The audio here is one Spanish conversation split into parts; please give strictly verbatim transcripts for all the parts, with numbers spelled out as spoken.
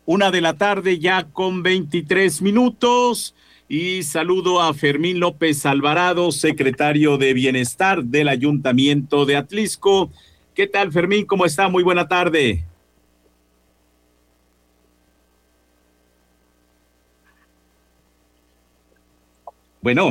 Una de la tarde ya con veintitrés minutos y saludo a Fermín López Alvarado, secretario de Bienestar del Ayuntamiento de Atlixco. ¿Qué tal, Fermín? ¿Cómo está? Muy buena tarde. Bueno.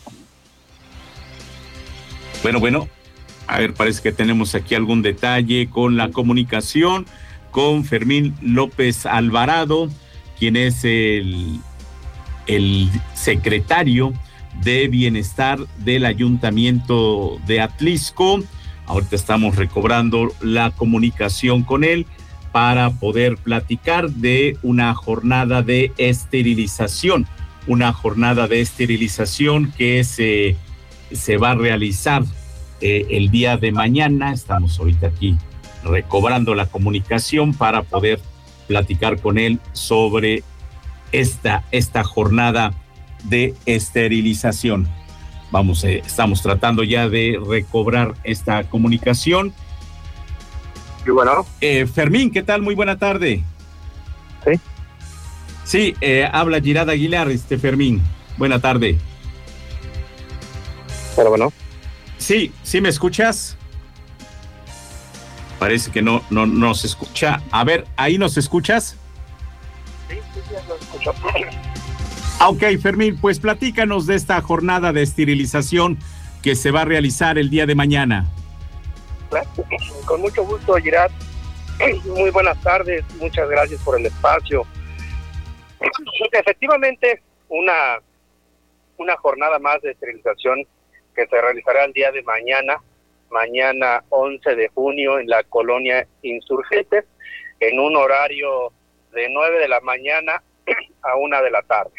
Bueno, bueno. A ver, parece que tenemos aquí algún detalle con la comunicación con Fermín López Alvarado, quien es el, el secretario de Bienestar del Ayuntamiento de Atlixco. Ahorita estamos recobrando la comunicación con él para poder platicar de una jornada de esterilización, una jornada de esterilización que se, se va a realizar eh, el día de mañana. Estamos ahorita aquí recobrando la comunicación para poder platicar con él sobre esta, esta jornada de esterilización. Vamos, eh, estamos tratando ya de recobrar esta comunicación. Y bueno. Eh, Fermín, ¿qué tal? Muy buena tarde. Sí. Sí, eh, habla Girard Aguilar, este Fermín. Buena tarde. Pero bueno. Sí, ¿sí me escuchas? Parece que no, no, no se escucha. A ver, ¿ahí nos escuchas? Sí, sí, sí, lo escucho. Ok, Fermín, pues platícanos de esta jornada de esterilización que se va a realizar el día de mañana. Con mucho gusto, Girard. Muy buenas tardes, muchas gracias por el espacio. Efectivamente, una, una jornada más de esterilización que se realizará el día de mañana, mañana once de junio en la colonia Insurgentes, en un horario de nueve de la mañana a una de la tarde.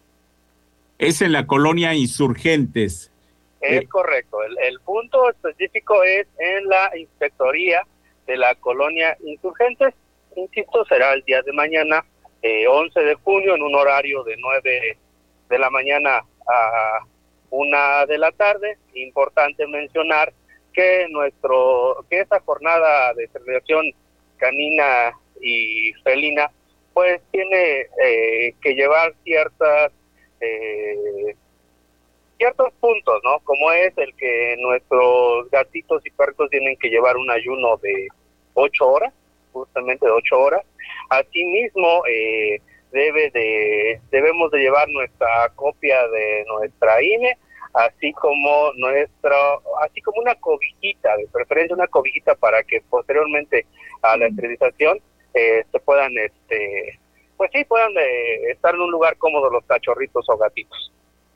Es en la colonia Insurgentes. Es eh. correcto. El, el punto específico es en la inspectoría de la colonia Insurgentes. Insisto, será el día de mañana, eh, once de junio, en un horario de nueve de la mañana a una de la tarde. Importante mencionar que nuestro que esta jornada de esterilización canina y felina pues tiene eh, que llevar ciertas Eh, ciertos puntos, ¿no? Como es el que nuestros gatitos y perros tienen que llevar un ayuno de ocho horas, justamente de ocho horas. Asimismo, eh, debe de, debemos de llevar nuestra copia de nuestra I N E, así como nuestra, así como una cobijita, de preferencia una cobijita para que posteriormente a la esterilización eh, se puedan, este, pues sí, puedan eh, estar en un lugar cómodo los cachorritos o gatitos.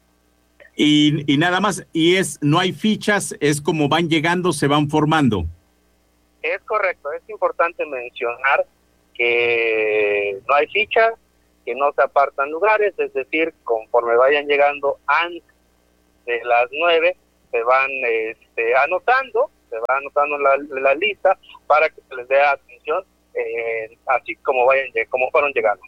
Y, y nada más, y es, no hay fichas, es como van llegando, se van formando. Es correcto, es importante mencionar que no hay fichas, que no se apartan lugares, es decir, conforme vayan llegando antes de las nueve, se van este, anotando, se va anotando la, la lista para que se les dé atención, eh, así como vayan, como fueron llegando.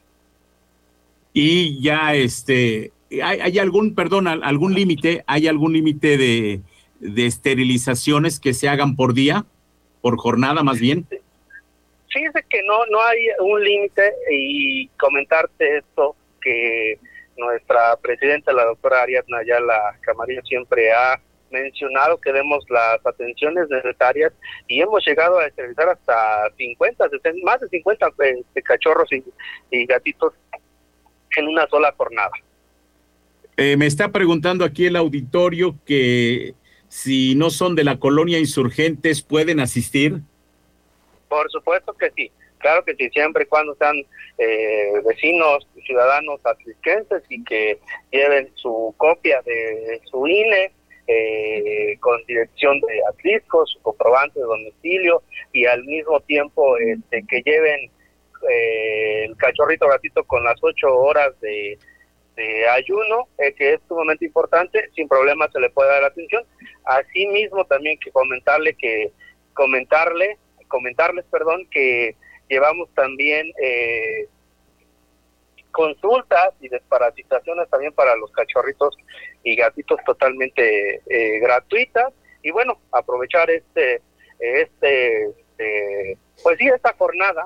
Y ya, este, ¿hay, hay algún, perdón, algún límite, hay algún límite de, de esterilizaciones que se hagan por día, por jornada más bien? Fíjese que no, no hay un límite, y comentarte esto, que nuestra presidenta, la doctora Ariadna Ayala Camarillo, siempre ha mencionado que demos las atenciones necesarias, y hemos llegado a esterilizar hasta cincuenta, sesenta, más de cincuenta eh, cachorros y, y gatitos en una sola jornada. Eh, me está preguntando aquí el auditorio que si no son de la colonia Insurgentes, ¿pueden asistir? Por supuesto que sí, claro que sí, siempre y cuando sean eh, vecinos, ciudadanos atlisquenses y que lleven su copia de su I N E, eh, con dirección de Atlixco, su comprobante de domicilio, y al mismo tiempo este, que lleven eh, el cachorrito gatito con las ocho horas de, de ayuno, eh, que es sumamente importante. Sin problema se le puede dar atención. Asimismo, también que comentarle que comentarle comentarles, perdón, que llevamos también eh, consultas y desparasitaciones también para los cachorritos y gatitos totalmente eh, gratuitas. Y bueno, aprovechar este, este, este, pues sí, esta jornada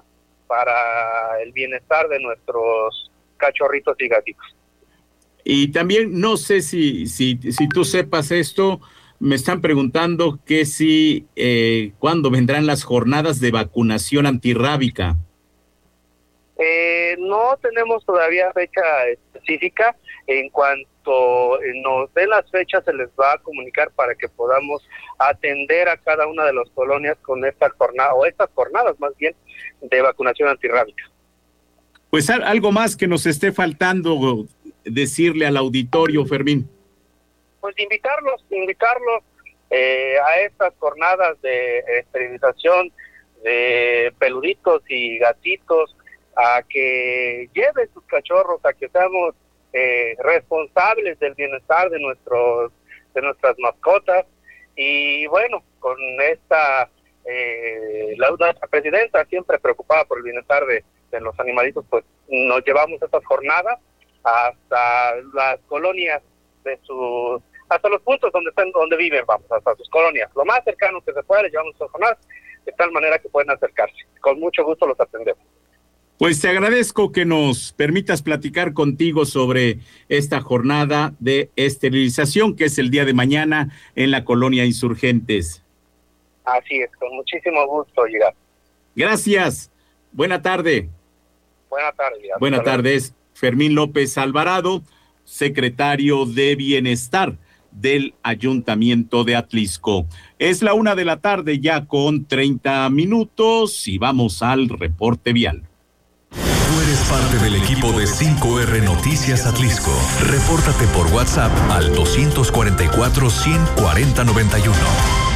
para el bienestar de nuestros cachorritos y gatitos. Y también, no sé si, si, si tú sepas esto, me están preguntando que si, eh, ¿cuándo vendrán las jornadas de vacunación antirrábica? Eh, no tenemos todavía fecha específica. En cuanto nos den las fechas, se les va a comunicar para que podamos atender a cada una de las colonias con esta jornada, o estas jornadas más bien, de vacunación antirrábica. Pues algo más que nos esté faltando decirle al auditorio, Fermín. Pues invitarlos, invitarlos eh, a estas jornadas de esterilización de peluditos y gatitos, a que lleven sus cachorros, a que seamos eh, responsables del bienestar de nuestros de nuestras mascotas. Y bueno, con esta eh, la, nuestra presidenta siempre preocupada por el bienestar de, de los animalitos, pues nos llevamos estas jornadas hasta las colonias de sus, hasta los puntos donde están, donde viven, vamos, hasta sus colonias, lo más cercano que se pueda, les llevamos estas jornadas de tal manera que pueden acercarse. Con mucho gusto los atendemos. Pues te agradezco que nos permitas platicar contigo sobre esta jornada de esterilización que es el día de mañana en la colonia Insurgentes. Así es, con muchísimo gusto llegar. Gracias. Buena tarde. Buena tarde. Buenas tardes. Fermín López Alvarado, secretario de Bienestar del Ayuntamiento de Atlixco. Es la una de la tarde ya con treinta minutos y vamos al reporte vial. Tú eres parte del equipo de cinco erre Noticias Atlixco. Repórtate por WhatsApp al dos cuatro cuatro, uno cero cuatro cero nueve uno.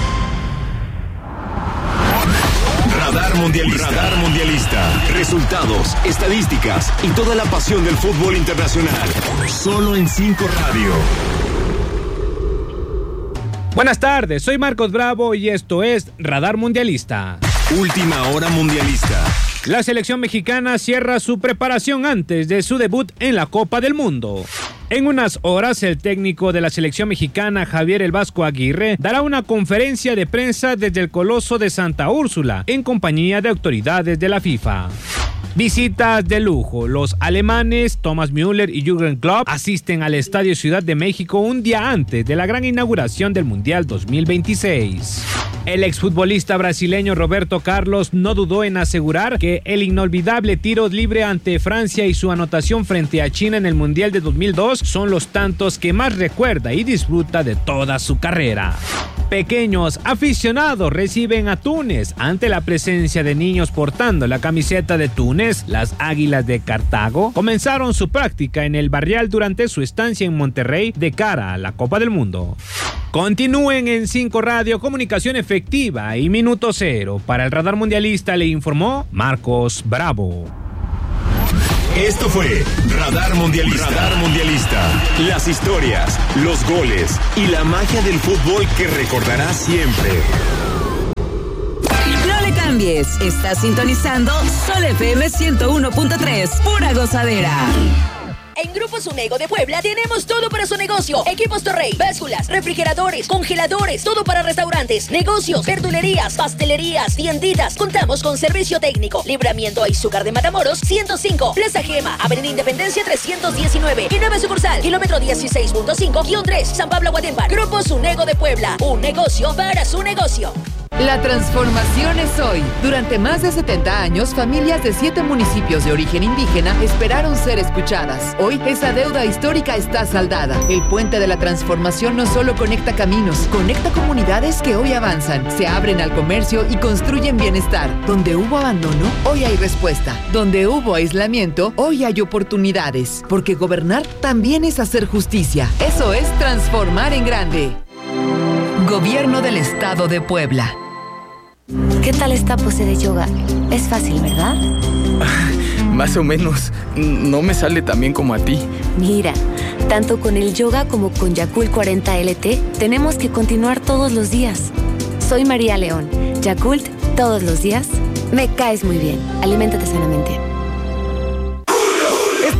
Radar Mundialista. Radar Mundialista. Resultados, estadísticas y toda la pasión del fútbol internacional. Solo en cinco Radio. Buenas tardes, soy Marcos Bravo y esto es Radar Mundialista. Última hora mundialista. La selección mexicana cierra su preparación antes de su debut en la Copa del Mundo. En unas horas, el técnico de la selección mexicana, Javier El Vasco Aguirre, dará una conferencia de prensa desde el Coloso de Santa Úrsula, en compañía de autoridades de la FIFA. Visitas de lujo. Los alemanes Thomas Müller y Jürgen Klopp asisten al Estadio Ciudad de México un día antes de la gran inauguración del Mundial dos mil veintiséis. El exfutbolista brasileño Roberto Carlos no dudó en asegurar que el inolvidable tiro libre ante Francia y su anotación frente a China en el Mundial de dos mil dos son los tantos que más recuerda y disfruta de toda su carrera. Pequeños aficionados reciben a Túnez. Ante la presencia de niños portando la camiseta de Túnez, las Águilas de Cartago comenzaron su práctica en el Barrial durante su estancia en Monterrey de cara a la Copa del Mundo. Continúen en cinco Radio, comunicación efectiva y minuto cero. Para el Radar Mundialista le informó Marcos Bravo. Esto fue Radar Mundialista. Radar Mundialista. Las historias, los goles y la magia del fútbol que recordarás siempre. No le cambies. Estás sintonizando Sol F M ciento uno punto tres. Pura gozadera. En Grupo Sunego de Puebla tenemos todo para su negocio. Equipos Torrey, básculas, refrigeradores, congeladores, todo para restaurantes, negocios, verdulerías, pastelerías, tienditas. Contamos con servicio técnico. Libramiento Izúcar de Matamoros, ciento cinco. Plaza Gema, Avenida Independencia trescientos diecinueve. Y nueva sucursal, kilómetro dieciséis punto cinco guión tres, San Pablo Guatemala. Grupo Sunego de Puebla, un negocio para su negocio. La transformación es hoy. Durante más de setenta años, familias de siete municipios de origen indígena esperaron ser escuchadas. Hoy, esa deuda histórica está saldada. El puente de la transformación no solo conecta caminos, conecta comunidades que hoy avanzan, se abren al comercio y construyen bienestar. Donde hubo abandono, hoy hay respuesta. Donde hubo aislamiento, hoy hay oportunidades. Porque gobernar también es hacer justicia. Eso es transformar en grande. Gobierno del Estado de Puebla. ¿Qué tal esta pose de yoga? Es fácil, ¿verdad? Más o menos. No me sale tan bien como a ti. Mira, tanto con el yoga como con Yakult cuarenta L T, tenemos que continuar todos los días. Soy María León. Yakult, todos los días. Me caes muy bien. Aliméntate sanamente.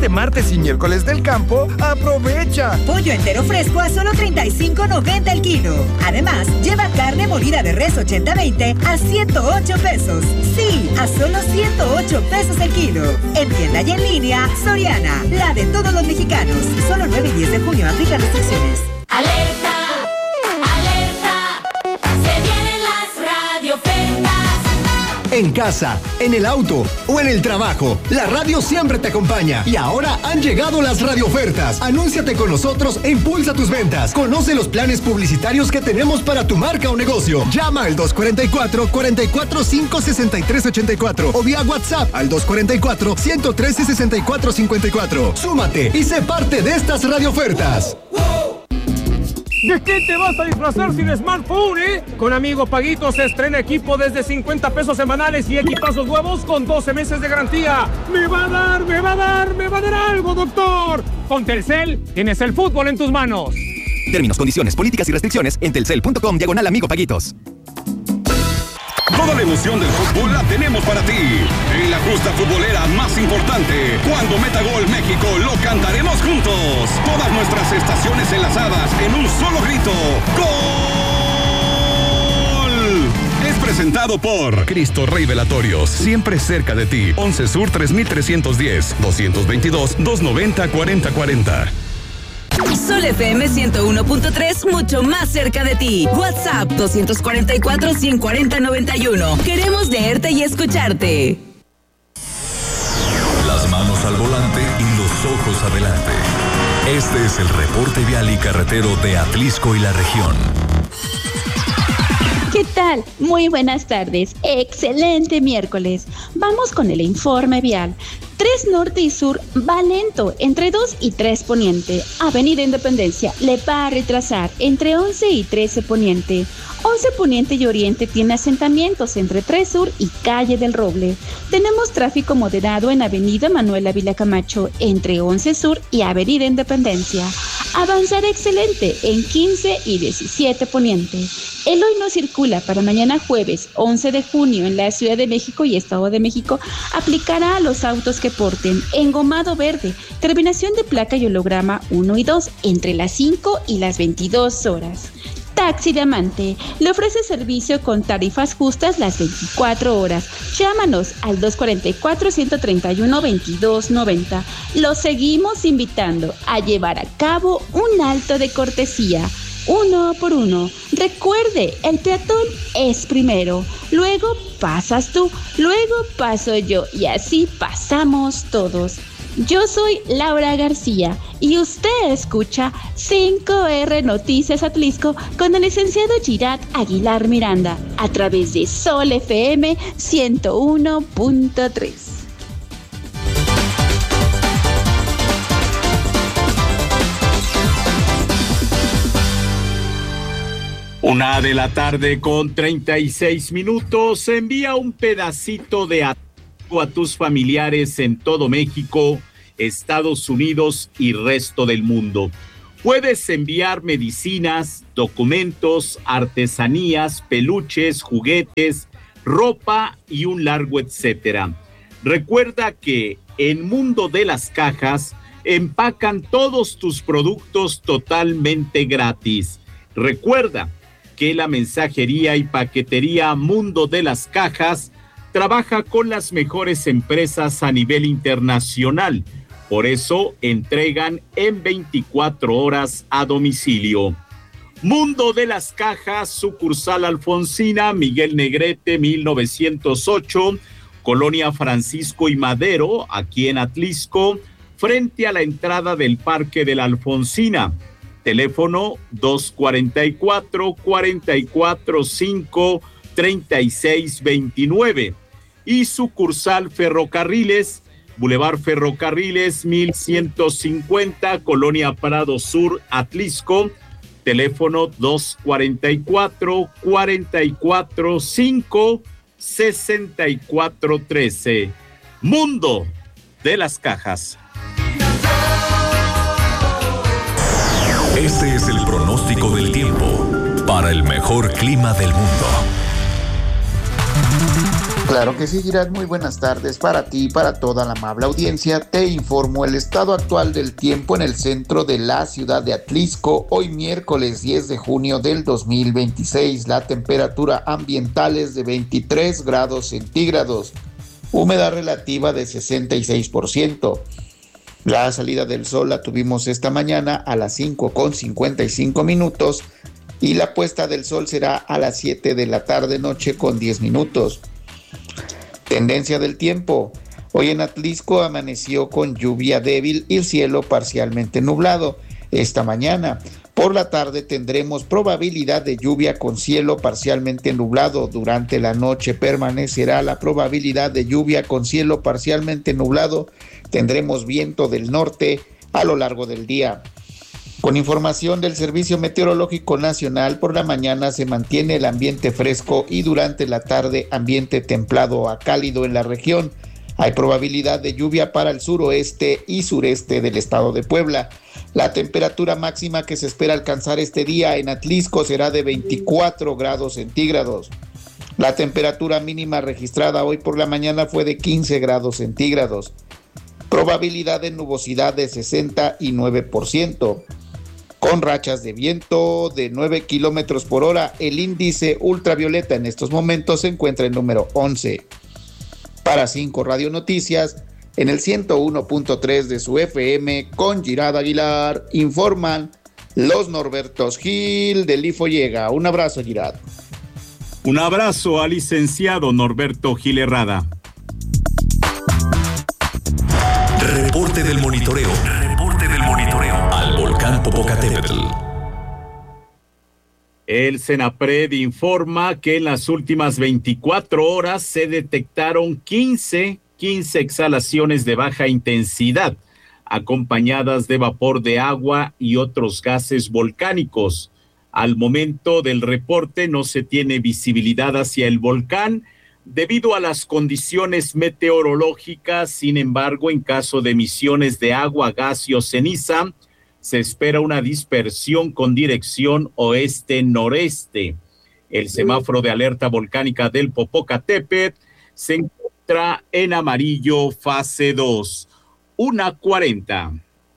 este martes y miércoles del campo, aprovecha. Pollo entero fresco a solo treinta y cinco noventa el kilo. Además, lleva carne molida de res ochenta veinte a ciento ocho pesos. Sí, a solo ciento ocho pesos el kilo. En tienda y en línea, Soriana, la de todos los mexicanos. Solo nueve y diez de junio, aplica restricciones. ¡Alerta! ¡Alerta! ¡Se vienen las radioofertas! En casa, en el auto o en el trabajo, la radio siempre te acompaña. Y ahora han llegado las radioofertas. Anúnciate con nosotros e impulsa tus ventas. Conoce los planes publicitarios que tenemos para tu marca o negocio. Llama al dos cuatro cuatro, cuatro cuatro cinco, seis tres ocho cuatro o vía WhatsApp al dos cuatro cuatro, uno uno tres, seis cuatro cinco cuatro. Súmate y sé parte de estas radioofertas. ¿De qué te vas a disfrazar sin smartphone, eh? Con Amigo Paguito se estrena equipo desde cincuenta pesos semanales y equipazos nuevos con doce meses de garantía. ¡Me va a dar, me va a dar, me va a dar algo, doctor! Con Telcel tienes el fútbol en tus manos. Términos, condiciones, políticas y restricciones en telcel punto com diagonal Amigo Paguitos. Toda la emoción del fútbol la tenemos para ti. En la justa futbolera más importante, cuando meta gol México, lo cantaremos juntos. Todas nuestras estaciones enlazadas en un solo grito. ¡Gol! Es presentado por Cristo Rey Velatorios, siempre cerca de ti. once Sur tres mil trescientos diez, doscientos veintidós, doscientos noventa, cuarenta cuarenta. Sol F M ciento uno punto tres, mucho más cerca de ti. WhatsApp dos cuatro cuatro, uno cuatro cero, nueve uno. Queremos leerte y escucharte. Las manos al volante y los ojos adelante. Este es el reporte vial y carretero de Atlisco y la región. ¿Qué tal? Muy buenas tardes. Excelente miércoles. Vamos con el informe vial. tres Norte y Sur va lento, entre dos y tres Poniente. Avenida Independencia le va a retrasar entre once y trece Poniente. once Poniente y Oriente tiene asentamientos entre tres Sur y Calle del Roble. Tenemos tráfico moderado en Avenida Manuel Ávila Camacho entre once Sur y Avenida Independencia. Avanzar excelente en quince y diecisiete Poniente. El hoy no circula para mañana jueves once de junio en la Ciudad de México y Estado de México aplicará a los autos que porten engomado verde, terminación de placa y holograma uno y dos entre las cinco y las veintidós horas. Taxi Diamante le ofrece servicio con tarifas justas las veinticuatro horas. Llámanos al dos cuatro cuatro, uno tres uno, veintidós noventa. Los seguimos invitando a llevar a cabo un alto de cortesía. Uno por uno. Recuerde, el peatón es primero, luego pasas tú, luego paso yo y así pasamos todos. Yo soy Laura García y usted escucha cinco R Noticias Atlisco con el licenciado Girat Aguilar Miranda a través de Sol F M ciento uno punto tres. Una de la tarde con treinta y seis minutos. Envía un pedacito de Atlisco a tus familiares en todo México, Estados Unidos y resto del mundo. Puedes enviar medicinas, documentos, artesanías, peluches, juguetes, ropa y un largo etcétera. Recuerda que en Mundo de las Cajas empacan todos tus productos totalmente gratis. Recuerda que la mensajería y paquetería Mundo de las Cajas trabaja con las mejores empresas a nivel internacional. Por eso entregan en veinticuatro horas a domicilio. Mundo de las Cajas, sucursal Alfonsina, Miguel Negrete, mil novecientos ocho, Colonia Francisco y Madero, aquí en Atlisco, frente a la entrada del Parque de la Alfonsina. Teléfono dos cuatro cuatro, cuatro cuatro cinco, tres seis dos nueve. Y sucursal Ferrocarriles, Boulevard Ferrocarriles, mil ciento cincuenta, Colonia Prado Sur, Atlisco. Teléfono dos cuatro cuatro, cuatro cuatro cinco, seis cuatro uno tres. Mundo de las Cajas. Este es el pronóstico del tiempo para el mejor clima del mundo. Claro que sí, Girard. Muy buenas tardes para ti y para toda la amable audiencia. Te informo el estado actual del tiempo en el centro de la ciudad de Atlixco. Hoy miércoles diez de junio del dos mil veintiséis. La temperatura ambiental es de veintitrés grados centígrados. Humedad relativa de sesenta y seis por ciento. La salida del sol la tuvimos esta mañana a las cinco con cincuenta y cinco minutos y la puesta del sol será a las siete de la tarde noche con diez minutos. Tendencia del tiempo. Hoy en Atlixco amaneció con lluvia débil y el cielo parcialmente nublado. Esta mañana, por la tarde, tendremos probabilidad de lluvia con cielo parcialmente nublado. Durante la noche permanecerá la probabilidad de lluvia con cielo parcialmente nublado. Tendremos viento del norte a lo largo del día. Con información del Servicio Meteorológico Nacional, por la mañana se mantiene el ambiente fresco y durante la tarde ambiente templado a cálido en la región. Hay probabilidad de lluvia para el suroeste y sureste del estado de Puebla. La temperatura máxima que se espera alcanzar este día en Atlixco será de veinticuatro grados centígrados. La temperatura mínima registrada hoy por la mañana fue de quince grados centígrados. Probabilidad de nubosidad de sesenta y nueve por ciento. Con rachas de viento de nueve kilómetros por hora, el índice ultravioleta en estos momentos se encuentra en número once. Para cinco Radio Noticias, en el ciento uno punto tres de su F M, con Girard Aguilar, informan los Norbertos Gil del I F O Llega. Un abrazo, Girard. Un abrazo al licenciado Norberto Gil Herrada. Reporte del monitoreo. Reporte del monitoreo al volcán Popocatépetl. El Senapred informa que en las últimas veinticuatro horas se detectaron quince, quince exhalaciones de baja intensidad, acompañadas de vapor de agua y otros gases volcánicos. Al momento del reporte no se tiene visibilidad hacia el volcán debido a las condiciones meteorológicas. Sin embargo, en caso de emisiones de agua, gas y o ceniza, se espera una dispersión con dirección oeste-noreste. El semáforo de alerta volcánica del Popocatépetl se encuentra en amarillo fase dos, una cuarenta.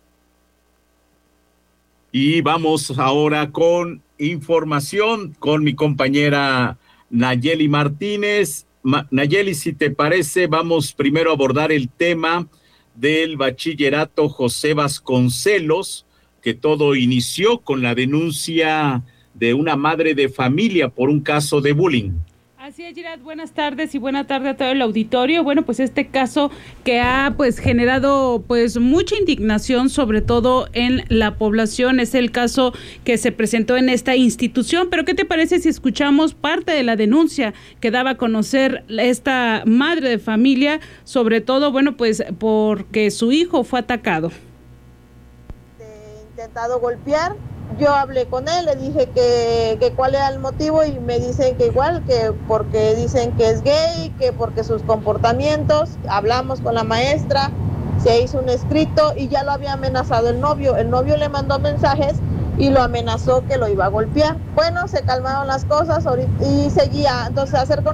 Y vamos ahora con información con mi compañera Nayeli Martínez. Ma- Nayeli, si te parece, vamos primero a abordar el tema del bachillerato José Vasconcelos, que todo inició con la denuncia de una madre de familia por un caso de bullying. Así es, Girard, buenas tardes y buena tarde a todo el auditorio. Bueno, pues este caso que ha pues generado pues mucha indignación, sobre todo en la población, es el caso que se presentó en esta institución. Pero ¿qué te parece si escuchamos parte de la denuncia que daba a conocer esta madre de familia, sobre todo, bueno, pues porque su hijo fue atacado? Intentado golpear, yo hablé con él, le dije que, que cuál era el motivo y me dicen que igual, que porque dicen que es gay, que porque sus comportamientos. Hablamos con la maestra, se hizo un escrito y ya lo había amenazado el novio, el novio le mandó mensajes y lo amenazó que lo iba a golpear. Bueno, se calmaron las cosas y seguía, entonces acercó